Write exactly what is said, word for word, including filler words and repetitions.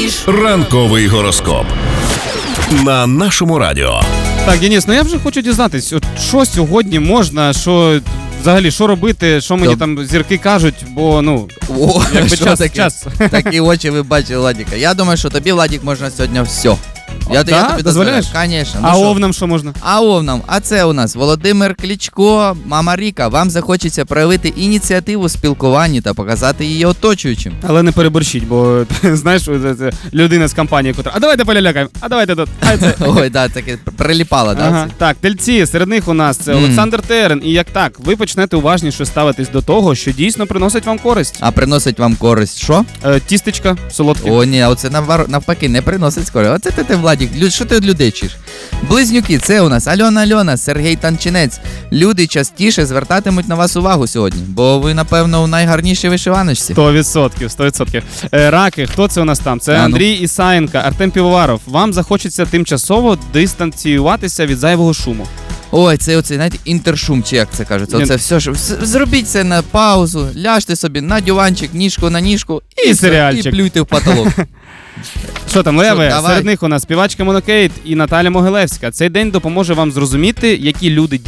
Ранковий гороскоп на нашому радіо. Так, Денис, ну я вже хочу дізнатись, от що сьогодні можна, що взагалі, що робити, що мені Доб- там зірки кажуть, бо, ну, О, якби що час, таке? час. Такі очі ви бачили, Владіка. Я думаю, що тобі, Владік, можна сьогодні все. Я, Да? я тобі Дозволяєш? дозволяю. Конечно. А Ну, що? овнам що можна? А овнам, а це у нас Володимир Кличко, мама Ріка. Вам захочеться проявити ініціативу в спілкуванні та показати її оточуючим. Але не переборщіть, бо, знаєш, це- це людина з компанії, яка, а давайте полялякаємо, а давайте тут, а це... Ой, да, таке приліпало, да? Ага. це? Так, тельці, серед них у нас це Мгм. Олександр Терен. І як так, ви почнете уважніше ставитись до того, що дійсно приносить вам користь. А приносить вам користь що? Е, тістечка солодкі. О, ні, а оце навар- навпаки не приносить скоро. Оце ти, ти Владік, лю- що ти від людей чиш? Близнюки, це у нас Альона Альона, Сергій Танчинець. Люди частіше звертатимуть на вас увагу сьогодні, бо ви, напевно, у найгарнішій вишиваночці. Сто відсотків, сто відсотків. Е, Раки, хто це у нас там? Це А, ну. Андрій Ісаєнко, Артем Півоваров. Вам захочеться тимчасово дистанціюватися від зайвого шуму. Ой, це оцей, знаєте, інтершум, чи як це кажеться. Ні. Оце все, що з- зробіть це на паузу, ляжте собі на диванчик, ніжку на ніжку І все, серіальчик. і плюйте в потолок. Що там, Леве? Що, давай. Серед них у нас співачка Монокейт і Наталя Могилевська. Цей день допоможе вам зрозуміти, які люди